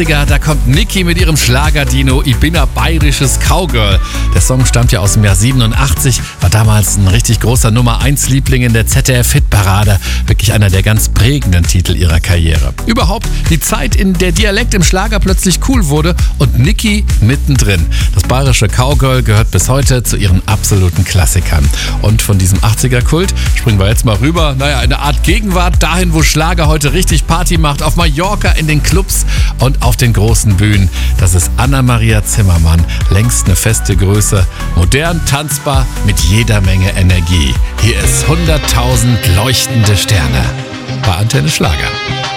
80er, da kommt Niki mit ihrem Schlagerdino Ich bin ein bayerisches Cowgirl. Der Song stammt ja aus dem Jahr 87, war damals ein richtig großer Nummer-1-Liebling in der ZDF-Hitparade. Wirklich einer der ganz prägenden Titel ihrer Karriere. Überhaupt die Zeit, in der Dialekt im Schlager plötzlich cool wurde und Niki mittendrin. Das bayerische Cowgirl gehört bis heute zu ihren absoluten Klassikern. Und von diesem 80er-Kult springen wir jetzt mal rüber, in eine Art Gegenwart, dahin, wo Schlager heute richtig Party macht, auf Mallorca, in den Clubs und auf den großen Bühnen. Das ist Anna-Maria Zimmermann, längst eine feste Größe, modern, tanzbar, mit jeder Menge Energie. Hier ist 100.000 leuchtende Sterne bei Antenne Schlager.